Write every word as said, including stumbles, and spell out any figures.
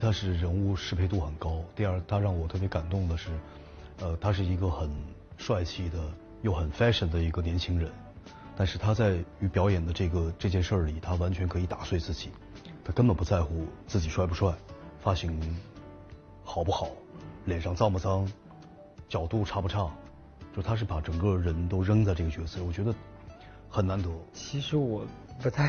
他是人物适配度很高。第二，他让我特别感动的是，呃，他是一个很帅气的又很 fashion 的一个年轻人，但是他在于表演的这个这件事儿里，他完全可以打碎自己，他根本不在乎自己帅不帅，发型好不好，脸上脏不脏，角度差不差，就他是把整个人都扔在这个角色，我觉得很难得。 其实我不太